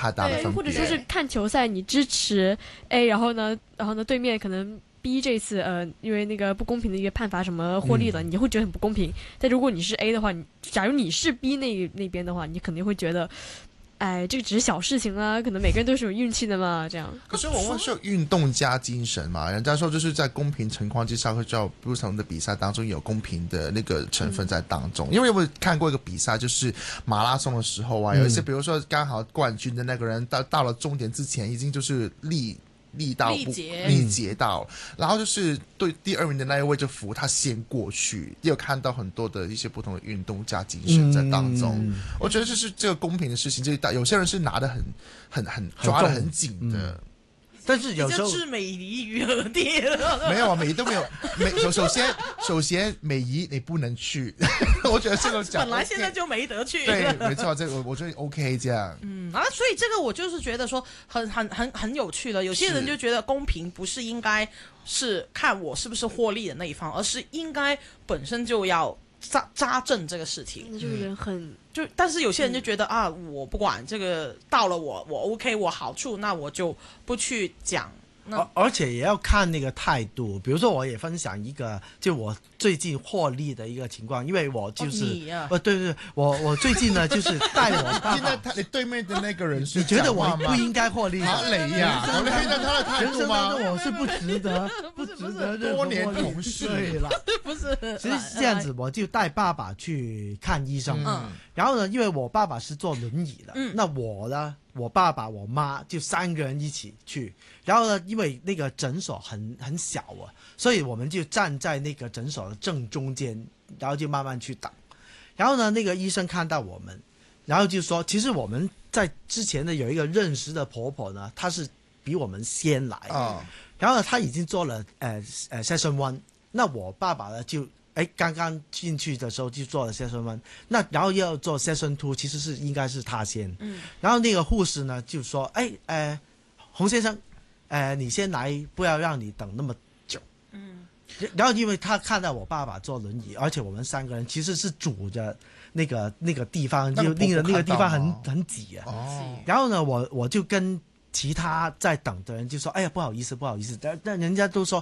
太大的分别。 或者说是看球赛你支持 A， 然后呢对面可能 B 这次因为那个不公平的一个判罚什么获利了，你会觉得很不公平。但如果你是 A 的话，假如你是 B 那边的话，你肯定会觉得。哎，这个只是小事情啊，可能每个人都是有运气的嘛，这样。 可是我们是运动加精神嘛，人家说就是在公平情况之下，会叫不同的比赛当中有公平的那个成分在当中。因为我看过一个比赛，就是马拉松的时候啊，有一些比如说刚好冠军的那个人到了终点之前，已经就是力竭到，然后就是对第二名的那一位就扶他先过去，也有看到很多的一些不同的运动加精神在当中。我觉得这个公平的事情，有些人是拿得很抓得很紧的。 但是有时候置美仪于何地了？ 没有啊，美仪都没有。首先美仪你不能去，我觉得这个讲本来现在就没得去。 对，没错，这个我觉得 OK 这样。 所以这个我就是觉得说很有趣了。有些人就觉得公平不是应该是看我是不是获利的那一方，而是应该本身就要扎正这个事情。 那这个人很但是有些人就觉得我不管这个到了我 OK 我好处，那我就不去讲。 而且也要看那个态度。比如说我也分享一个就我最近获利的一个情况，因为我就是对，我最近呢就是带我爸爸。 现在你对面的那个人是你觉得我不应该获利吗？ 你呀，我看到他的态度吗？ 我是不值得多年同事。 对了， 不是， 其实是这样子，我就带爸爸去看医生。然后呢，因为我爸爸是坐轮椅的，那我呢，我爸爸我妈就3个人一起去。然后呢，因为那个诊所很小啊，所以我们就站在那个诊所的正中间，然后就慢慢去等。然后呢，那个医生看到我们，然后就说，其实我们在之前的有一个认识的婆婆呢，她是比我们先来。然后呢，她已经做了session 1，那我爸爸呢就刚刚进去的时候就做了 session 1，那然后要做 session 2，其实应该是他先。然后那个护士呢就说，洪先生，你先来，不要让你等那么久。然后因为他看到我爸爸坐轮椅，而且我们3个人其实是阻着那个地方，就那个地方很挤啊。然后呢，我就跟其他在等的人就说，不好意思，但人家都说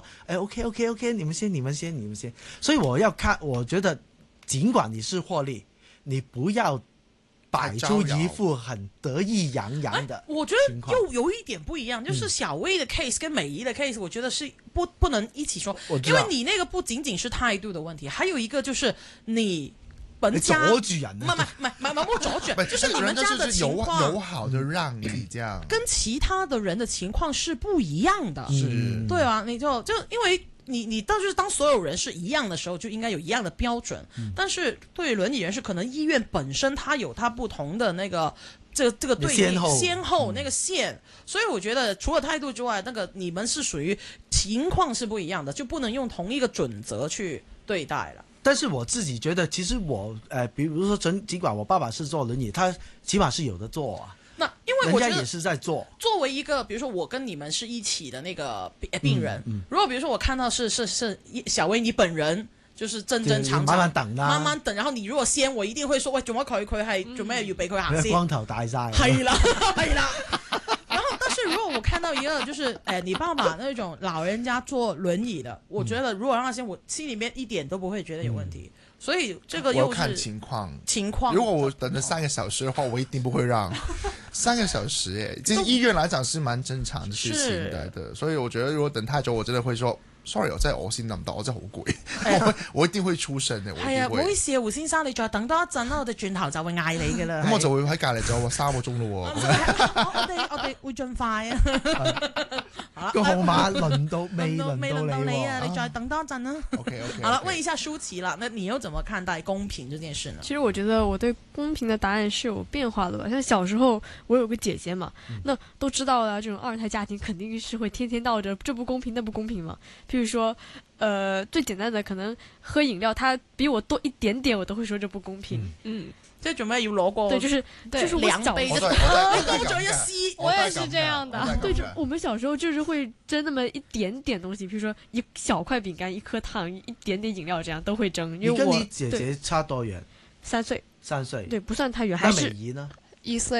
OK， 你们先。所以我觉得尽管你是获利，你不要摆出一副很得意洋洋的。 我觉得又有一点不一样，就是小薇的 case 跟美仪的 case，我觉得是不能一起说，因为你那个不仅仅是态度的问题，还有一个就是你家阻住人， 不阻住人，就是你们家的情况友好的让你这样， 跟其他的人的情况是不一样的，对啊，你就因为你当所有人是一样的时候，就应该有一样的标准。但是对于轮椅人士，可能医院本身它有它不同的那个这个对先后那个线，所以我觉得除了态度之外，那个你们是属于情况是不一样的，就不能用同一个准则去对待了。 但是我自己觉得，其实我比如说尽管我爸爸是坐轮椅，他起码是有的做啊。 那因为我觉得人家也是在做。 作为一个，比如说我跟你们是一起的那个病人，如果比如说我看到是小薇你本人就是正常慢慢等啦， 慢慢等，然後你如果先，我一定會說喂，做乜佢係做咩要俾佢行先？ 光頭大晒。 係啦。然後，但是如果我看到一個就是你爸爸那種老人家坐輪椅的，我覺得如果讓他先，我心裡面一點都不會覺得有問題。所以這個又是看情況。 如果我等了3個小時的話，我一定不會讓3個小時。其實醫院來講是蠻正常的事情的，所以我覺得如果等太久，我真的會說。sorry， 我先諗到，我真係好攰，我一定會出聲嘅。 係啊，唔好意思啊，胡先生，你再等多一陣啦，我哋轉頭就會嗌你㗎啦。 咁我就會喺隔離就話3個鐘咯喎。 我哋會盡快啊。 個號碼未輪到你啊，你再等多一陣啦。 OK。 好了，問一下舒淇啦，那你又怎麼看待公平這件事呢？ 其實我覺得我對公平的答案是有變化的吧。像小時候我有個姐姐嘛，那都知道了，這種2胎家庭肯定是會天天鬧着這不公平那不公平嘛。譬如說，最簡單的可能喝飲料，他比我多一點點，我都會說這不公平。 即係做咩要攞過？ 對，就是我小杯多咗一絲， 我也是這樣的。對，我們小時候就是會爭那麼一點點東西，譬如說一小塊餅乾、一顆糖、一點點飲料，這樣都會爭。因為你跟你姐姐差多遠？3歲。 對，不算太遠。 那美儀呢 ？1歲。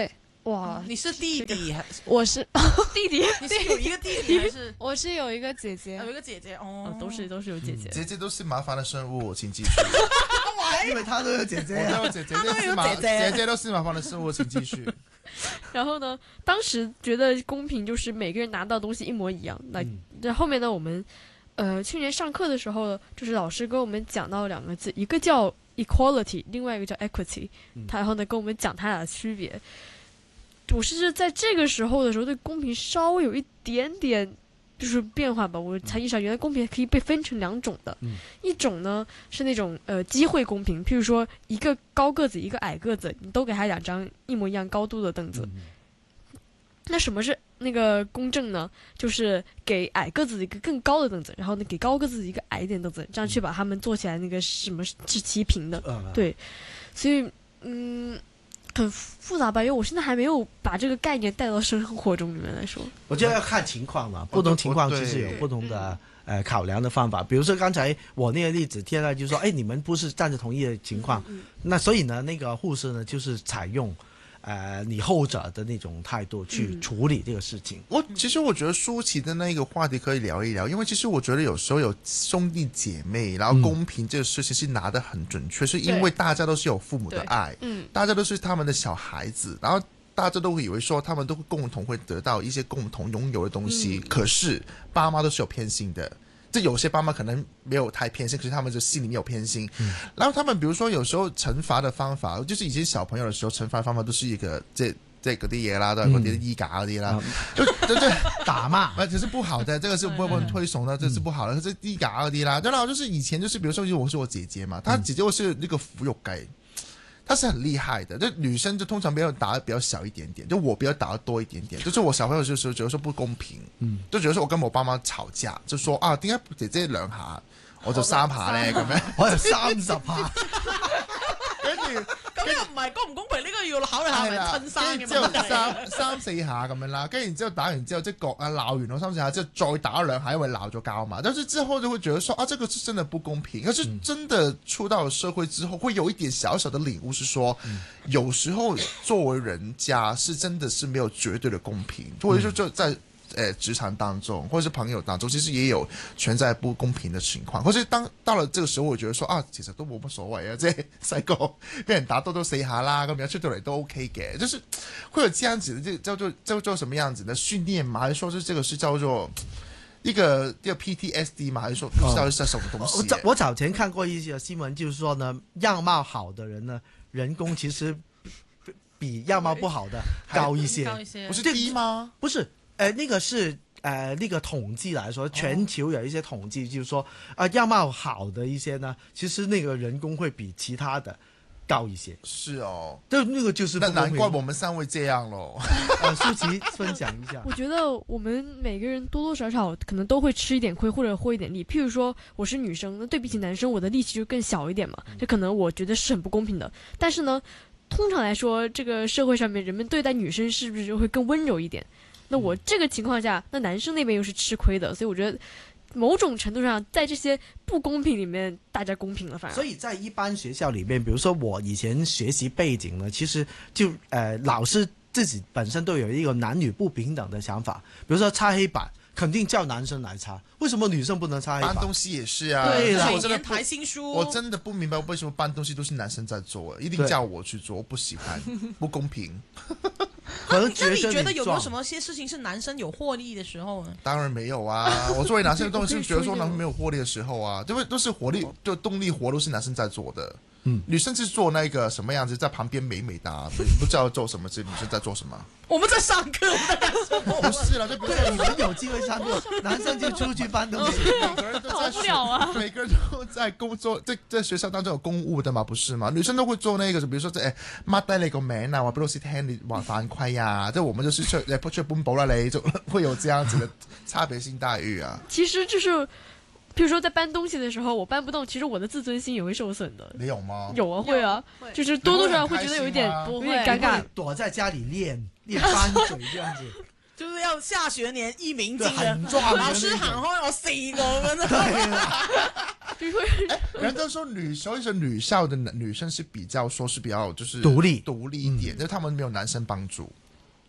哇， 你是弟弟还是我是弟弟， 你是有一个弟弟还是我是有一个姐姐有，一个姐姐？哦， 都是有姐姐。 姐姐都是麻烦的生物，请继续。 因为他都有姐姐啊。 我都有姐姐，姐姐都是麻烦的生物，请继续。 然后呢，当时觉得公平就是每个人拿到的东西一模一样。那后面呢，我们去年上课的时候，就是老师跟我们讲到2个字，一个叫 equality， 另外一个叫 equity。他然后呢跟我们讲他俩的区别。我是在这个时候的时候对公平稍微有一点点就是变化吧，我才意识到原来公平可以被分成2种的。一种呢是那种机会公平，譬如说一个高个子一个矮个子，你都给他2张一模一样高度的凳子。那什么是那个公正呢？就是给矮个子一个更高的凳子，然后呢给高个子一个矮一点凳子，这样去把他们做起来那个什么是齐平的。对，所以很复杂吧，因为我现在还没有把这个概念带到生活中里面来说。 我觉得要看情况嘛，不同情况其实有不同的考量的方法。比如说刚才我那个例子，现在就说，哎，你们不是站着同一的情况，那所以呢，那个护士呢就是采用你后者的那种态度去处理这个事情。 其实我觉得舒淇的那个话题可以聊一聊，因为其实我觉得有时候有兄弟姐妹，然后公平这个事情是拿得很准确，是因为大家都是有父母的爱，大家都是他们的小孩子，然后大家都会以为说他们都会共同会得到一些共同拥有的东西，可是爸妈都是有偏心的。这有些爸妈可能没有太偏心，可是他们就心里面有偏心。然后他们比如说有时候惩罚的方法，就是以前小朋友的时候懲罚方法都是一個即係嗰啲嘢啦，都係嗰啲衣架嗰啲啦，就打罵， 這是不好的，這個是不能推崇的，這是不好的，這是衣架嗰啲啦。然後就是以前就是比如說我是我姐姐嘛，她姐姐我是那個撫育雞。他是很厲害的，就女生就通常比較打得比較小一點點，就我比較打得多一點點。就是我小朋友就是覺得說不公平，就覺得說我跟我爸媽吵架，就說啊點解姐姐2下我就3下咧咁樣， 我就30下。 跟住咁又唔係公唔公平，呢個要考慮下係咪親生嘅之後問題。 三四下咁樣啦，跟住然之後打完之後即係鬧完我3、4下之後再打2下，因為鬧咗交嘛。但是之後就會覺得說啊，這個是真的不公平。可是真的出到了社會之後，會有一點小小的領悟，是說有時候作為人家是真的是沒有絕對的公平，或者說就在職場當中，或者是朋友當中，其實也有存在不公平的情況。或者到了這個時候，我覺得說啊，其實都冇乜所謂啊，即係細個俾人打多4下啦，咁樣出到嚟都 OK 嘅，就是會有這樣子的，叫做什麼樣子的訓練嘛？還是說這個是叫做一個 PTSD 嘛？還是說不知道是什麼東西？ 我早前看過一些新聞，就是說呢，樣貌好的人呢，人工其實比樣貌不好的高一些， 不是低嗎？ 不是。那個是那個統計來說，全球有一些統計，就是說樣貌好的一些呢，其實那個人工會比其他的高一些。 是哦， 就那個就是那難怪我們3位這樣咯。 舒淇分享一下。 我覺得我們每個人多多少少可能都會吃一點虧或者獲一點利。譬如說我是女生，那對比起男生，我的力氣就更小一點嘛，這可能我覺得是很不公平的。但是呢，通常來說，這個社會上面人們對待女生是不是就會更溫柔一點？那我這個情況下，那男生那邊又是吃虧的，所以我覺得某種程度上，在這些不公平裡面，大家公平了反而。 所以在一般學校裡面，比如說我以前學習背景呢，其實就老師自己本身都有一個男女不平等的想法，比如說擦黑板。肯定叫男生來擦，為什麼女生不能擦黑板？ 搬東西也是啊， 對啦， 我真的台新書， 我真的不明白為什麼搬東西都是男生在做，一定叫我去做，我不喜歡，不公平。 可能那你覺得有沒有什麼些事情是男生有獲利的時候呢？ 當然沒有啊，我作為男生當然是覺得說男生沒有獲利的時候啊，因為都是活力，就動力活都是男生在做的。女生是做那個什麼樣子，在旁邊美美的，不知道做什麼，這女生在做什麼？ 我們在上課， 不是啦，就不是你們有機會上課，男生就出去搬東西， 每個人都在每個人都在工作，在學校當中有公務的嘛，不是嘛？女生都會做那個，就比如說抹低你個名啊，話俾老師聽你話犯規啊，即係我們就是出去搬補啦，你就會有這樣子的差別性待遇啊。 其實就是。譬如說在搬東西的時候，我搬不動，其實我的自尊心也會受損的。 你有嗎？ 有啊，會啊，就是多多少少會覺得有一點尷尬。 躲在家裡練翻嘴這樣子， 就是要下學年一鳴驚人，老師行開我4個咁樣。 人都說所以說女校的女生是比較說是比較就是獨立一點，就是他們沒有男生幫助。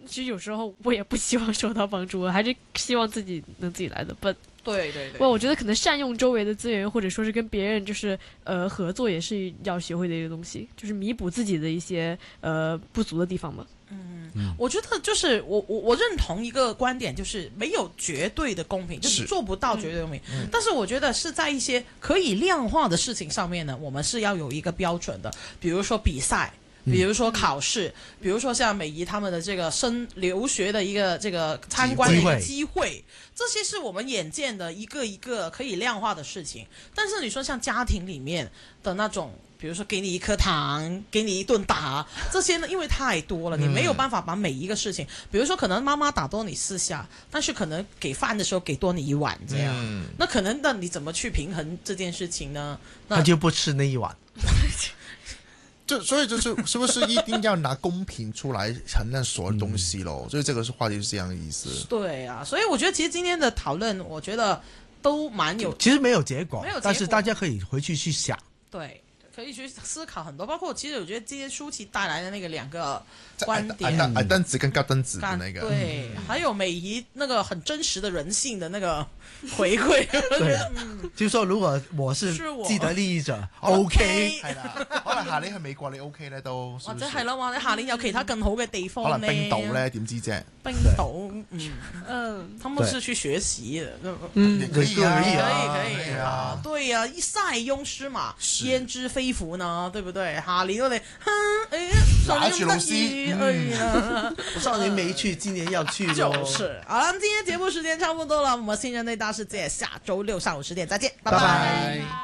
其实有时候我也不希望受到帮助，我还是希望自己能自己来的。 对， 我觉得可能善用周围的资源，或者说是跟别人就是合作，也是要学会的一个东西，就是弥补自己的一些不足的地方嘛。 我觉得就是我认同一个观点，就是没有绝对的公平，就是做不到绝对公平。但是我觉得是在一些可以量化的事情上面呢，我们是要有一个标准的，比如说比赛。比如说考试，比如说像美仪他们的这个留学的一个这个参观的一个机会，这些是我们眼见的一个一个可以量化的事情。但是你说像家庭里面的那种，比如说给你一颗糖，给你一顿打，这些呢，因为太多了，你没有办法把每一个事情，比如说可能妈妈打多你4下，但是可能给饭的时候给多你1碗这样，那可能那你怎么去平衡这件事情呢？ 他就不吃那1碗。 所以是不是一定要拿公平出来衡量所有东西咯？所以这个话题是这样的意思。 对啊，所以我觉得其实今天的讨论，我觉得都蛮有， 其实没有结果，但是大家可以回去想。 对。可以去思考很多，包括其实我觉得今天舒淇带来的那个2个观点， 矮凳子跟高凳子的那个， 对，还有美仪那个很真实的人性的那个回馈， 对，就是說如果我是既得利益者 ，OK， 係啦，可能下年去美國你 OK 咧都， 或者係啦，或者下年有其他更好嘅地方可能冰島咧點知啫？ 冰島，他們是去學習的， 可以啊，對啊，塞翁失馬，焉知非福呢，對不對？下年我哋， 拿去老師， 我上年沒去，今年要去， 就是好了，今天節目時間差不多了，我們新人類大世界下周6上午10點再見，拜拜。